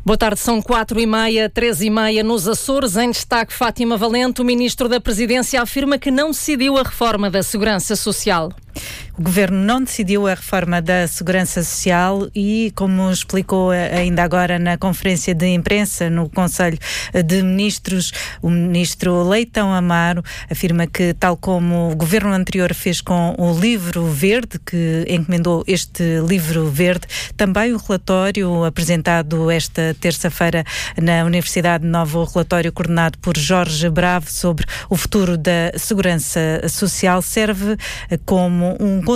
Boa tarde, são 4h30, 13h30 nos Açores. Em destaque, Fátima Valente, o Ministro da Presidência, afirma que não decidiu a reforma da Segurança Social. O Governo não decidiu a reforma da Segurança Social e, como explicou ainda agora na conferência de imprensa no Conselho de Ministros, o Ministro Leitão Amaro afirma que, tal como o Governo anterior fez com o Livro Verde, que encomendou este Livro Verde, também o relatório apresentado esta terça-feira na Universidade Nova, o relatório coordenado por Jorge Bravo sobre o futuro da Segurança Social, serve como um